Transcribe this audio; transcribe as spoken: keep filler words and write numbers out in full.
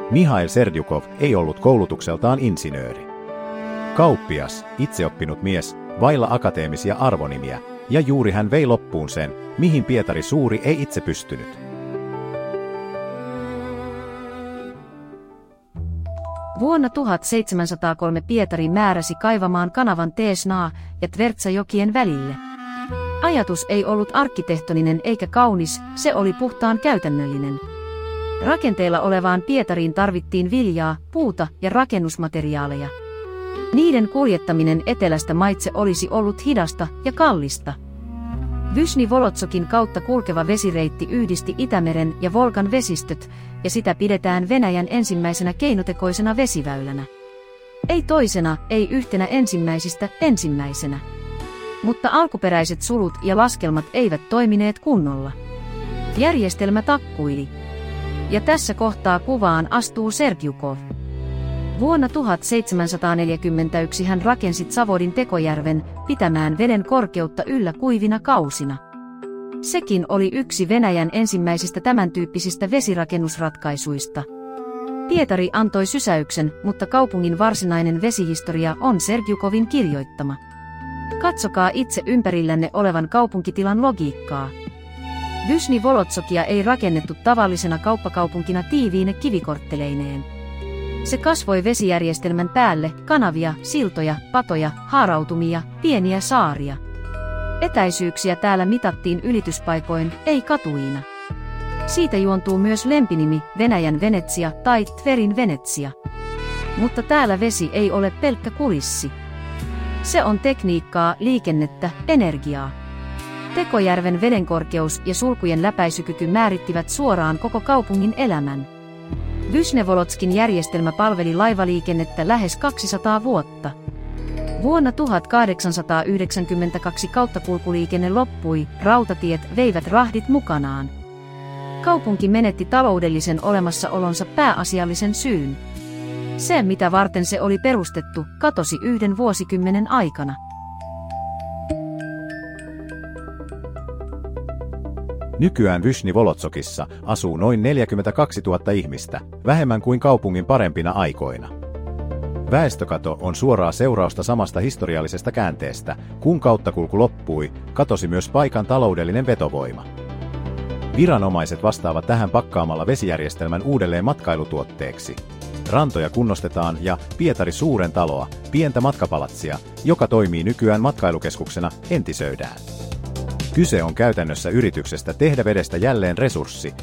Mihail Serdyukov ei ollut koulutukseltaan insinööri. Kauppias, itseoppinut mies, vailla akateemisia arvonimiä, ja juuri hän vei loppuun sen, mihin Pietari Suuri ei itse pystynyt. Vuonna tuhatseitsemänsataakolme Pietari määräsi kaivamaan kanavan Teesnaa ja Tvertsajokien välille. Ajatus ei ollut arkkitehtoninen eikä kaunis, se oli puhtaan käytännöllinen. Rakenteilla olevaan Pietariin tarvittiin viljaa, puuta ja rakennusmateriaaleja. Niiden kuljettaminen etelästä maitse olisi ollut hidasta ja kallista. Vyšny-Volotsokin kautta kulkeva vesireitti yhdisti Itämeren ja Volgan vesistöt, ja sitä pidetään Venäjän ensimmäisenä keinotekoisena vesiväylänä. Ei toisena, ei yhtenä ensimmäisistä ensimmäisenä. Mutta alkuperäiset sulut ja laskelmat eivät toimineet kunnolla. Järjestelmä takkuili. Ja tässä kohtaa kuvaan astuu Serdyukov. Vuonna tuhatseitsemänsataaneljäkymmentäyksi hän rakensi Zavodin Tekojärven, pitämään veden korkeutta yllä kuivina kausina. Sekin oli yksi Venäjän ensimmäisistä tämän tyyppisistä vesirakennusratkaisuista. Pietari antoi sysäyksen, mutta kaupungin varsinainen vesihistoria on Serdyukovin kirjoittama. Katsokaa itse ympärillänne olevan kaupunkitilan logiikkaa. Vyšny-Volotsokia ei rakennettu tavallisena kauppakaupunkina tiiviine kivikortteleineen. Se kasvoi vesijärjestelmän päälle, kanavia, siltoja, patoja, haarautumia, pieniä saaria. Etäisyyksiä täällä mitattiin ylityspaikoin, ei katuina. Siitä juontuu myös lempinimi, Venäjän Venetsia tai Tverin Venetsia. Mutta täällä vesi ei ole pelkkä kulissi. Se on tekniikkaa, liikennettä, energiaa. Tekojärven vedenkorkeus ja sulkujen läpäisykyky määrittivät suoraan koko kaupungin elämän. Vyšny-Volotskin järjestelmä palveli laivaliikennettä lähes kaksisataa vuotta. Vuonna tuhatkahdeksansataayhdeksänkymmentäkaksi kauttakulkuliikenne loppui, rautatiet veivät rahdit mukanaan. Kaupunki menetti taloudellisen olemassaolonsa pääasiallisen syyn. Se, mitä varten se oli perustettu, katosi yhden vuosikymmenen aikana. Nykyään Vyšny-Volotsokissa asuu noin neljäkymmentäkaksituhatta ihmistä, vähemmän kuin kaupungin parempina aikoina. Väestökato on suoraa seurausta samasta historiallisesta käänteestä. Kun kauttakulku loppui, katosi myös paikan taloudellinen vetovoima. Viranomaiset vastaavat tähän pakkaamalla vesijärjestelmän uudelleen matkailutuotteeksi. Rantoja kunnostetaan ja Pietari Suuren taloa, pientä matkapalatsia, joka toimii nykyään matkailukeskuksena, entisöidään. Kyse on käytännössä yrityksestä tehdä vedestä jälleen resurssi,